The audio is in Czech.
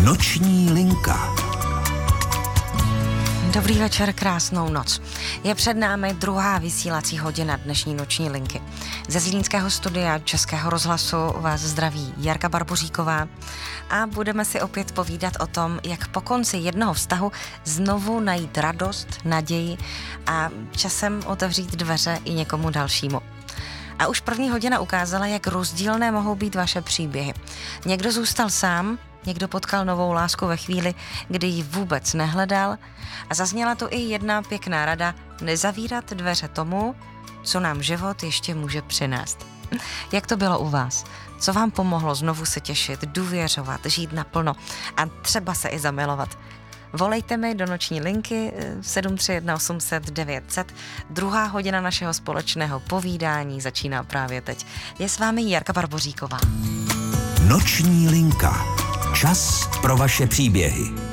Noční linka. Dobrý večer, krásnou noc. Je před námi druhá vysílací hodina dnešní noční linky. Ze Zlínského studia Českého rozhlasu vás zdraví Jarka Barboříková a budeme si opět povídat o tom, jak po konci jednoho vztahu znovu najít radost, naději a časem otevřít dveře i někomu dalšímu. A už první hodina ukázala, jak rozdílné mohou být vaše příběhy. Někdo zůstal sám, někdo potkal novou lásku ve chvíli, kdy ji vůbec nehledal a zazněla tu i jedna pěkná rada: nezavírat dveře tomu, co nám život ještě může přinést. Jak to bylo u vás? Co vám pomohlo znovu se těšit, důvěřovat, žít naplno a třeba se i zamilovat? Volejte mi do noční linky 731 800 900. Druhá hodina našeho společného povídání začíná právě teď. Je s vámi Jarka Barboříková. Noční linka. Čas pro vaše příběhy.